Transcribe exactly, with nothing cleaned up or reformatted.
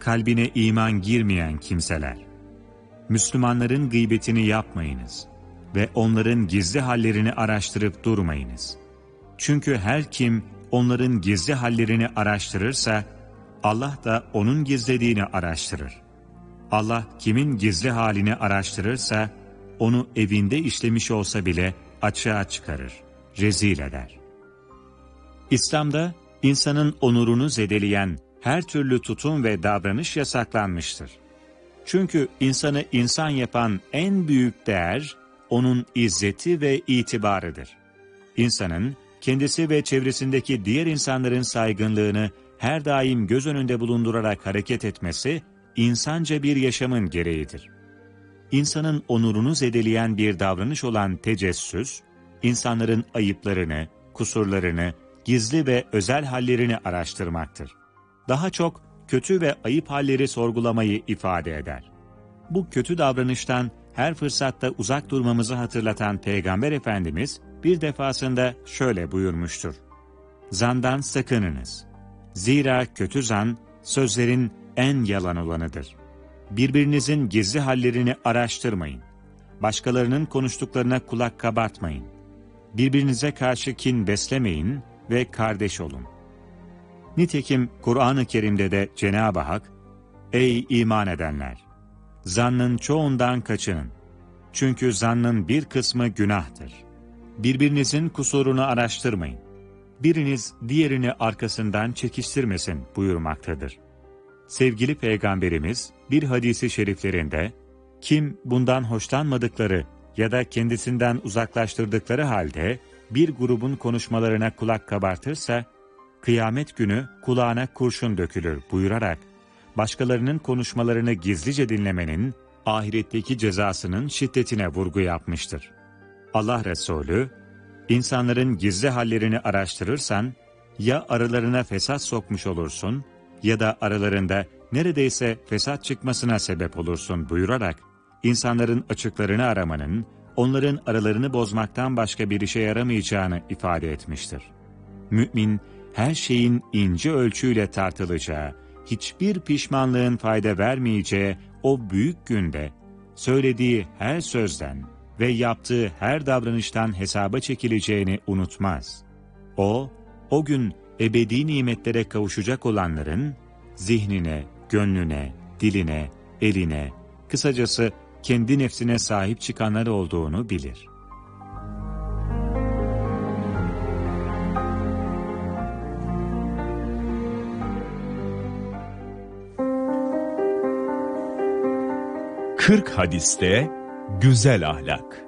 kalbine iman girmeyen kimseler! Müslümanların gıybetini yapmayınız ve onların gizli hallerini araştırıp durmayınız. Çünkü her kim onların gizli hallerini araştırırsa, Allah da onun gizlediğini araştırır. Allah kimin gizli halini araştırırsa, onu evinde işlemiş olsa bile açığa çıkarır, rezil eder. İslam'da insanın onurunu zedeleyen her türlü tutum ve davranış yasaklanmıştır. Çünkü insanı insan yapan en büyük değer, onun izzeti ve itibarıdır. İnsanın kendisi ve çevresindeki diğer insanların saygınlığını her daim göz önünde bulundurarak hareket etmesi, insanca bir yaşamın gereğidir. İnsanın onurunu zedeleyen bir davranış olan tecessüs, insanların ayıplarını, kusurlarını, gizli ve özel hallerini araştırmaktır. Daha çok kötü ve ayıp halleri sorgulamayı ifade eder. Bu kötü davranıştan her fırsatta uzak durmamızı hatırlatan Peygamber Efendimiz bir defasında şöyle buyurmuştur: "Zandan sakınınız. Zira kötü zan sözlerin en yalan olanıdır. Birbirinizin gizli hallerini araştırmayın. Başkalarının konuştuklarına kulak kabartmayın. Birbirinize karşı kin beslemeyin ve kardeş olun." Nitekim Kur'an-ı Kerim'de de Cenab-ı Hak, "Ey iman edenler! Zannın çoğundan kaçının. Çünkü zannın bir kısmı günahtır. Birbirinizin kusurunu araştırmayın. Biriniz diğerini arkasından çekiştirmesin" buyurmaktadır. Sevgili Peygamberimiz bir hadisi şeriflerinde, kim bundan hoşlanmadıkları ya da kendisinden uzaklaştırdıkları halde bir grubun konuşmalarına kulak kabartırsa, kıyamet günü kulağına kurşun dökülür buyurarak, başkalarının konuşmalarını gizlice dinlemenin ahiretteki cezasının şiddetine vurgu yapmıştır. Allah Resulü, insanların gizli hallerini araştırırsan, ya aralarına fesat sokmuş olursun ya da aralarında neredeyse fesat çıkmasına sebep olursun buyurarak, insanların açıklarını aramanın, onların aralarını bozmaktan başka bir işe yaramayacağını ifade etmiştir. Mümin, her şeyin ince ölçüyle tartılacağı, hiçbir pişmanlığın fayda vermeyeceği o büyük günde, söylediği her sözden ve yaptığı her davranıştan hesaba çekileceğini unutmaz. O, o gün ebedi nimetlere kavuşacak olanların, zihnine, gönlüne, diline, eline, kısacası kendi nefsine sahip çıkanlar olduğunu bilir. kırk hadiste güzel ahlak.